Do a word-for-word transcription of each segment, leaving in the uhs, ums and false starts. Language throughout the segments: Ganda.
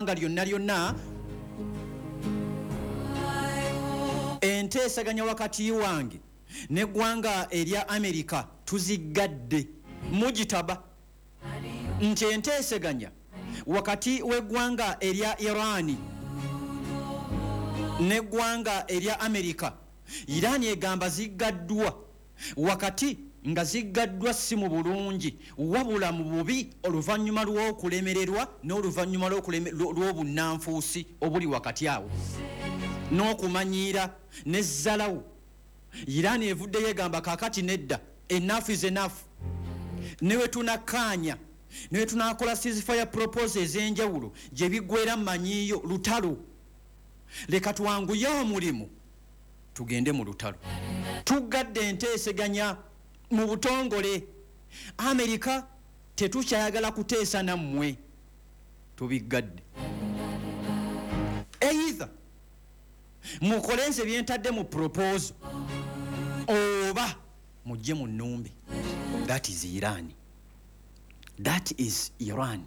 eggwanga lyonna lyonna enteesaganya wakati wange n'eggwanga erya Amerika tuzigadde mugitaba nti enteesaganya wakati w'eggwanga erya Irani n'eggwanga erya Amerika Irani egamba ziggaddwa wakati nga ziggaddwa si mu bulungi wabula mu bubi oluvannyuma lw'okulemererwa n'oluvannyuma lw'obunnanfuusi obuli wakati awo n'okumanyiira n'ezzalawo Irani evuddeyo egamba kaakati nedda enough is enough newe tunakkaanya newe tunakola ceasefire proposal ez'enjawulo gye biggweera mmanyiiyo lutalo leka twanguye omulimu tugende mu lutalo tugadde enteeseganya mu butongole Amerika tetukyayagala kuteesa nammwe tubigadde either mukole nze byentadde mu proposal oba mujje mu nnumbi that is Iran that is Iran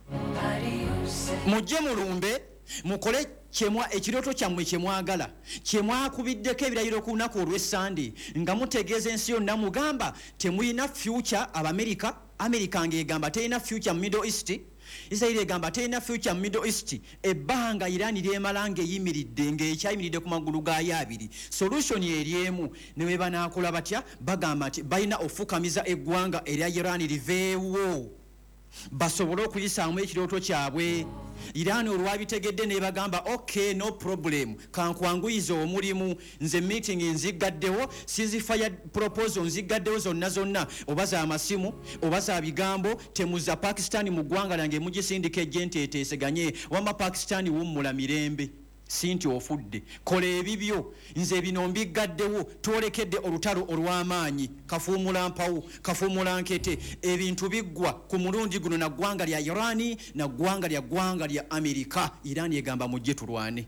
mujje mulumbe mukole kyemwa ekirooto kyammwe kyemwagala kyemwakubiddeko ebirayiro ku lunaku olw'essande nga mutegeeza ensi yonna mugamba temulina future abamerika Amerika ng'egamba terina future mu Middle East Israel egamba terina future mu Middle East ebbanga Iran lyemala ng'eyimiridde ng'ekyayimiridde ku magulu gaayo abiri solution eryemu ne bwe banaakola batya bagamba nti balina ofukamiza eggwanga erya Iran liveewo basobole okuyisaamu ekirooto kyabwe Iran olwabitegedde ne bagamba okay no problem kankwanguyiza omulimu nze meeting nzigaddewo ceasefire proposal nzigaddewo zonna zonna oba za masimu oba za bigambo temuza Pakistan mu ggwanga lyange mugisindika ejjente eteeseganye wama Pakistan wummula mirembe sinti ofudde kola ebibyo nze bino mbigaddewo twolekedde olutalo olw'amaanyi kafuumula mpawu kafuumula nkete ebintu biggwa ku mulundi guno na ggwanga lya Irani na ggwanga lya ggwanga lya Amerika Irani egamba mujje tulwane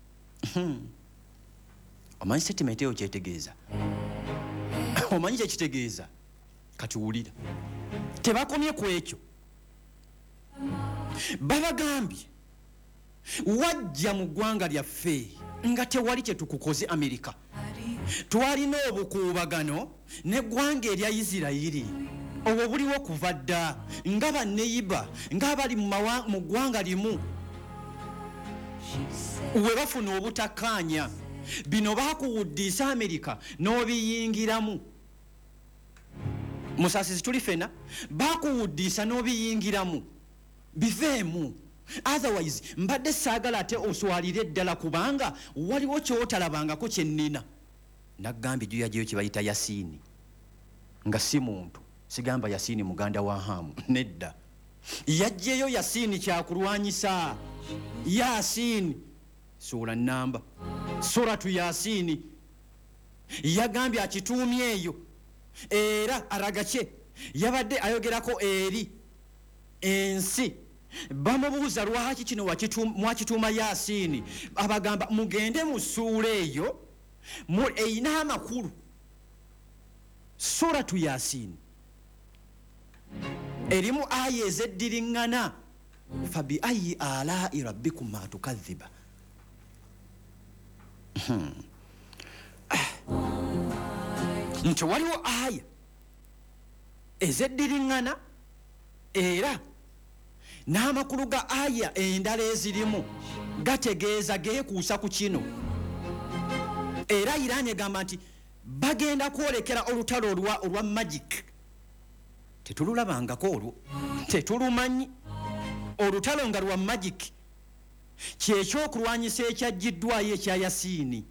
omanyi statement eyo kyetegeeza omanyi kyekitegeeza kati wulira tebakomye ku ekyo babagambye wajja mu ggwanga lyaffe nga tewali kye tukukoze Amerika twalina obukuubagano n'eggwanga erya Isirayiri obwo buliwo kuva dda nga banneyiba ng'abali mu ggwanga limu we bafuna obutakkaanya bino baakuwuddiisa Amerika n'obiyingiramu musaasizi tuli fena baakuwuddiisa n'obiyingiramu biveemu otherwise mbadde saagala ate oswalire ddala kubanga waliwo kyotalabangako kyennina nagambye juya gyeyo kibayita Yasini nga si muntu sigamba Yasini muganda wa Hamu nedda yajjeyo Yasini kyakulwanyisa Yasini sura namba suratu Yasini yagambye akituumye eyo era aragakye yabadde ayogerako eri ensi bamubuuza lwaki kino mwakituuma Yasini abagamba mugende mu ssuula eyo eyina amakulu suratu Yasini erimu aya ezeddiriŋŋana fabi ayi alai rabbikuma tukadhiba nti waliwo aya ezeddiriŋŋana era n'amakulu ga aya endala ezirimu gategeeza geekuusa ku kino era Irani egamba nti bagenda kwolekera olutalo olwa magic tetululabangako olwo tetulumanyi olutalo nga lwa magic kyekyokulwanyisa ekyajjiddwayo ekya Yasini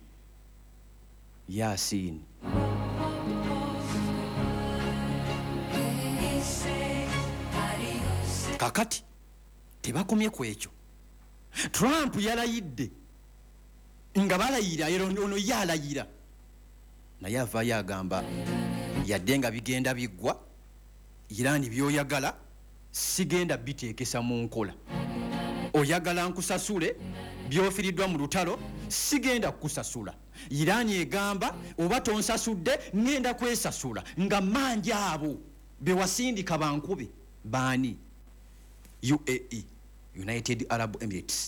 Yasini kakati tebakomye ku ekyo Trump yalayidde nga balayira ono yalayira naye avaayo agamba yadde nga bigenda biggwa Irani byoyagala sigenda biteekesa mu nkola oyagala nkusasule byofiriddwa mu lutalo sigenda kukusasula Irani egamba oba tonsasudde ngenda kwesasula nga manja abo bewasindika bankube baani U A E United Arab Emirates